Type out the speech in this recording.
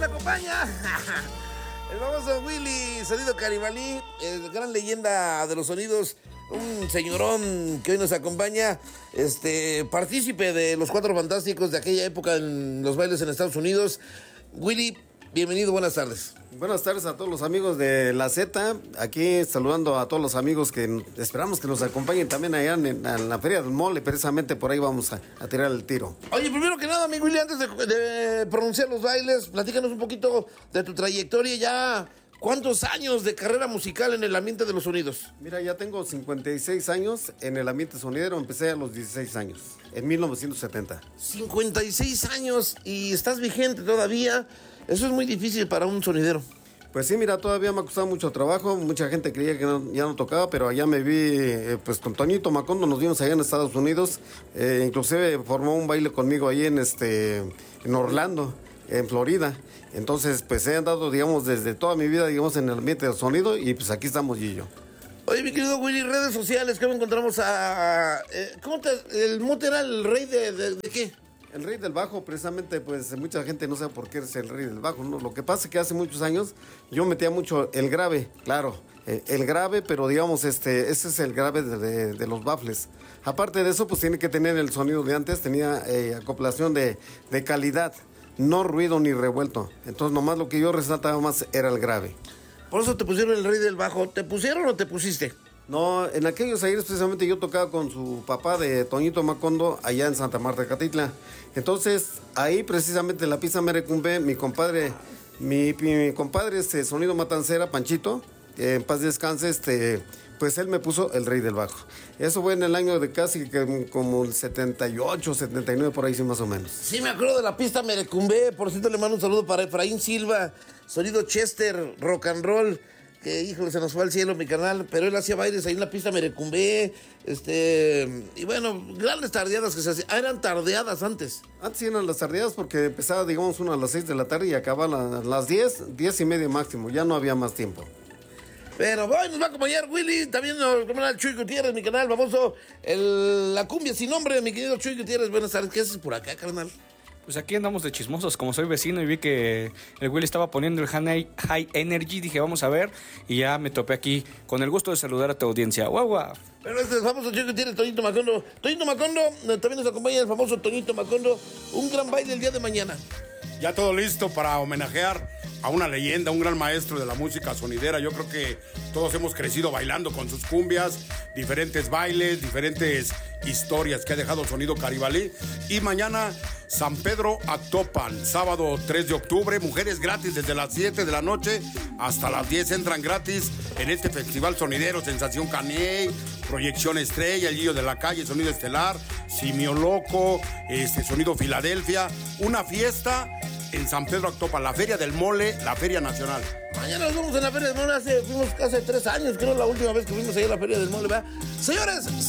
nos acompaña el famoso Willy Sonido Caribalí, gran leyenda de los sonidos, un señorón que hoy nos acompaña, partícipe de los Cuatro Fantásticos de aquella época en los bailes en Estados Unidos. Willy, bienvenido, buenas tardes. Buenas tardes a todos los amigos de La Z, aquí saludando a todos los amigos que esperamos que nos acompañen también allá en la Feria del Mole, precisamente por ahí vamos a tirar el tiro. Oye, primero que nada, mi Willy, antes de pronunciar los bailes, platícanos un poquito de tu trayectoria ya. ¿Cuántos años de carrera musical en el ambiente de los sonidos? Mira, ya tengo 56 años en el ambiente sonidero, empecé a los 16 años, en 1970. 56 años y estás vigente todavía, eso es muy difícil para un sonidero. Pues sí, mira, todavía me ha costado mucho trabajo, mucha gente creía que ya no tocaba, pero allá me vi, pues con Toñito Macondo, nos vimos allá en Estados Unidos, inclusive formó un baile conmigo ahí en Orlando, en Florida. Entonces, pues he andado, digamos, desde toda mi vida, digamos, en el ambiente del sonido y pues aquí estamos Gillo. Oye, mi querido Willy, redes sociales, ¿cómo encontramos a... el Mute era el rey de qué? El rey del bajo, precisamente, pues mucha gente no sabe por qué es el rey del bajo, ¿no? Lo que pasa es que hace muchos años yo metía mucho el grave, claro, el grave, pero digamos, ese es el grave de los baffles. Aparte de eso, pues tiene que tener el sonido de antes, tenía acoplación de calidad. No ruido ni revuelto. Entonces nomás lo que yo resaltaba más era el grave. Por eso te pusieron el rey del bajo. ¿Te pusieron o te pusiste? No, en aquellos años precisamente yo tocaba con su papá de Toñito Macondo allá en Santa Marta, Catitla. Entonces ahí precisamente en la pista Merecumbe, mi compadre Sonido Matancera, Panchito, en paz descanse, pues él me puso el rey del bajo. Eso fue en el año de casi como el 78, 79, por ahí sí más o menos. Sí, me acuerdo de la pista Merecumbe. Por cierto, le mando un saludo para Efraín Silva, Sonido Chester, Rock and Roll, que híjole, se nos fue al cielo mi canal, pero él hacía bailes ahí en la pista Merecumbe, y bueno, grandes tardeadas que se hacían. Eran tardeadas antes. Antes eran las tardeadas porque empezaba, digamos, una a las 6 de la tarde y acababa a las 10 y media máximo, ya no había más tiempo. Pero hoy nos va a acompañar Willy, también nos acompaña el Chuy Gutiérrez, mi canal famoso, la cumbia sin nombre, mi querido Chuy Gutiérrez. Buenas tardes, ¿qué haces por acá, carnal? Pues aquí andamos de chismosos, como soy vecino y vi que el Willy estaba poniendo el High Energy, dije vamos a ver, y ya me topé aquí, con el gusto de saludar a tu audiencia. ¡Guau, guau! Pero famoso Chuy Gutiérrez, Toñito Macondo. Toñito Macondo, también nos acompaña el famoso Toñito Macondo, un gran baile el día de mañana. Ya todo listo para homenajear a una leyenda, un gran maestro de la música sonidera. Yo creo que todos hemos crecido bailando con sus cumbias, diferentes bailes, diferentes historias que ha dejado Sonido Caribalí. Y mañana San Pedro Actopan, sábado 3 de octubre, mujeres gratis desde las 7 de la noche hasta las 10 entran gratis en este festival sonidero, Sensación Caney, Proyección Estrella, El Guillo de la Calle, Sonido Estelar, Simio Loco, Sonido Filadelfia, una fiesta en San Pedro Actopan, la Feria del Mole, la Feria Nacional. Mañana nos vemos en la Feria del Mole, fuimos hace 3 años, creo, la última vez que fuimos ahí a la Feria del Mole, ¿verdad? Señores,